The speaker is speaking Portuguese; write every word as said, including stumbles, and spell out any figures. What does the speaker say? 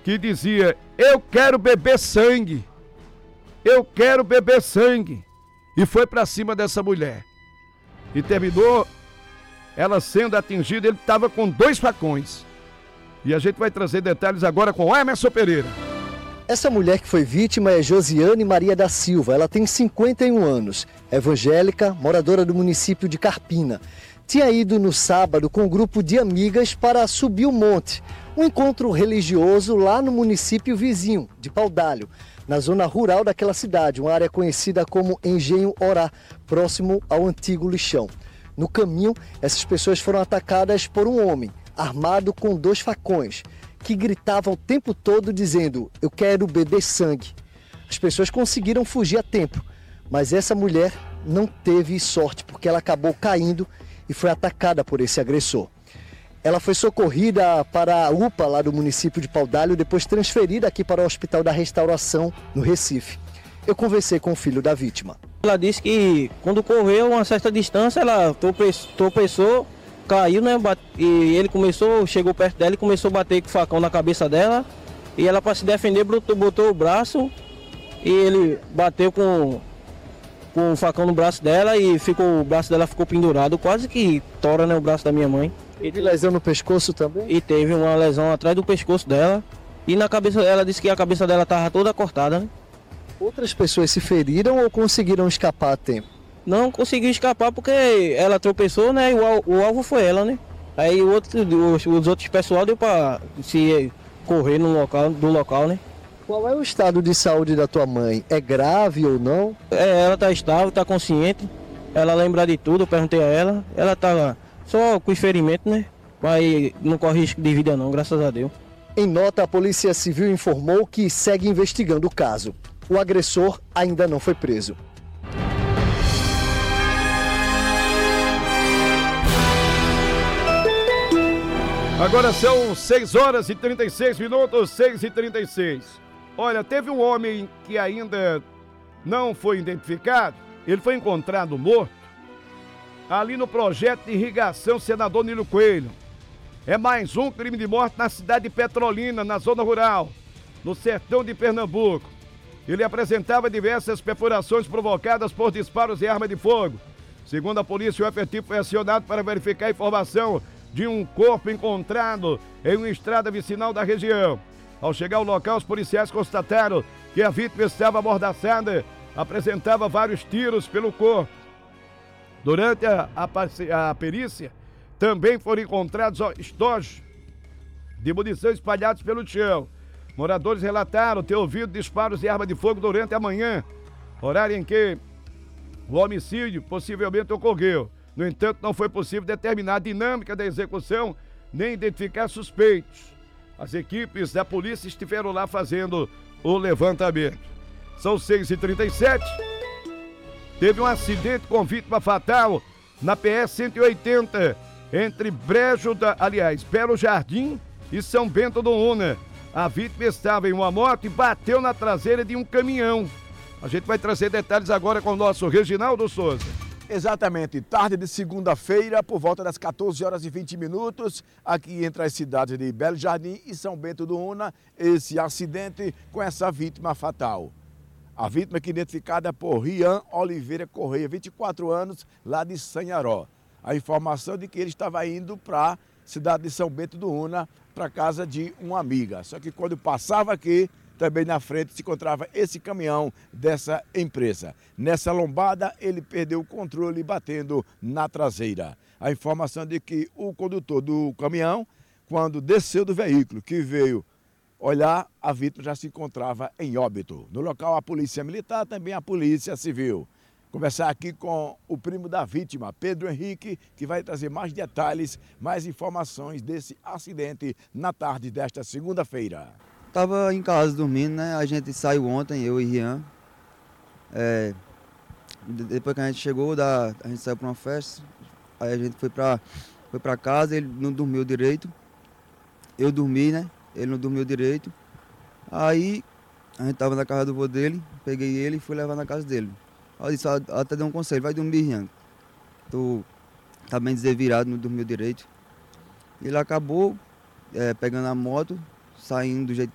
que dizia: eu quero beber sangue, eu quero beber sangue, e foi pra cima dessa mulher. E terminou ela sendo atingida, ele estava com dois facões. E a gente vai trazer detalhes agora com Emerson Pereira. Essa mulher que foi vítima é Josiane Maria da Silva. Ela tem cinquenta e um anos, evangélica, moradora do município de Carpina. Tinha ido no sábado com um grupo de amigas para subir o monte, um encontro religioso lá no município vizinho de Paudalho, na zona rural daquela cidade, uma área conhecida como Engenho Orá, próximo ao antigo lixão. No caminho, essas pessoas foram atacadas por um homem armado com dois facões, que gritava o tempo todo dizendo: eu quero beber sangue. As pessoas conseguiram fugir a tempo, mas essa mulher não teve sorte, porque ela acabou caindo e foi atacada por esse agressor. Ela foi socorrida para a U P A lá do município de Paudalho, depois transferida aqui para o Hospital da Restauração, no Recife. Eu conversei com o filho da vítima. Ela disse que quando correu uma certa distância, ela tropeçou, caiu, né? E ele começou, chegou perto dela e começou a bater com o facão na cabeça dela. E ela, para se defender, botou, botou o braço e ele bateu com, com o facão no braço dela e ficou, o braço dela ficou pendurado, quase que tora, né, o braço da minha mãe. E de lesão no pescoço também? E teve uma lesão atrás do pescoço dela. E na cabeça, ela disse que a cabeça dela estava toda cortada, né? Outras pessoas se feriram ou conseguiram escapar a tempo? Não conseguiu escapar porque ela tropeçou, né? E o, o alvo foi ela, né? Aí o outro, os, os outros pessoal deu para se correr no local, do local, né? Qual é o estado de saúde da tua mãe? É grave ou não? É, ela tá estável, tá consciente. Ela lembra de tudo, eu perguntei a ela. Ela tá só com ferimento, né? Mas não corre risco de vida não, graças a Deus. Em nota, a Polícia Civil informou que segue investigando o caso. O agressor ainda não foi preso. Agora são seis horas e trinta e seis minutos, seis e trinta e seis. Olha, teve um homem que ainda não foi identificado. Ele foi encontrado morto ali no projeto de irrigação Senador Nilo Coelho. É mais um crime de morte na cidade de Petrolina, na zona rural, no sertão de Pernambuco. Ele apresentava diversas perfurações provocadas por disparos de arma de fogo. Segundo a polícia, o efetivo foi acionado para verificar a informação de um corpo encontrado em uma estrada vicinal da região. Ao chegar ao local, os policiais constataram que a vítima estava amordaçada, apresentava vários tiros pelo corpo. Durante a, a, a perícia, também foram encontrados estojos de munição espalhados pelo chão. Moradores relataram ter ouvido disparos de arma de fogo durante a manhã, horário em que o homicídio possivelmente ocorreu. No entanto, não foi possível determinar a dinâmica da execução nem identificar suspeitos. As equipes da polícia estiveram lá fazendo o levantamento. São seis e trinta e sete. Teve um acidente com vítima fatal na P S cento e oitenta, entre Brejo da, aliás, Belo Jardim e São Bento do Una. A vítima estava em uma moto e bateu na traseira de um caminhão. A gente vai trazer detalhes agora com o nosso Reginaldo Souza. Exatamente, tarde de segunda-feira, por volta das quatorze horas e vinte minutos, aqui entre as cidades de Belo Jardim e São Bento do Una, esse acidente com essa vítima fatal. A vítima que é identificada por Rian Oliveira Correia, vinte e quatro anos, lá de Sanharó. A informação de que ele estava indo para a cidade de São Bento do Una, para a casa de uma amiga. Só que quando passava aqui, também na frente se encontrava esse caminhão dessa empresa. Nessa lombada, ele perdeu o controle batendo na traseira. A informação de que o condutor do caminhão, quando desceu do veículo, que veio olhar, a vítima já se encontrava em óbito. No local, a polícia militar, também a polícia civil. Conversar aqui com o primo da vítima, Pedro Henrique, que vai trazer mais detalhes, mais informações desse acidente na tarde desta segunda-feira. Estava em casa dormindo, né? A gente saiu ontem, eu e Rian. É, depois que a gente chegou, da, a gente saiu para uma festa. Aí a gente foi para foi para casa, ele não dormiu direito. Eu dormi, né? Ele não dormiu direito. Aí a gente estava na casa do vô dele, peguei ele e fui levar na casa dele. Aí disse, até deu um conselho, vai dormir, Rian. Tu tá bem desvirado, não dormiu direito. Ele acabou é, pegando a moto, saindo do jeito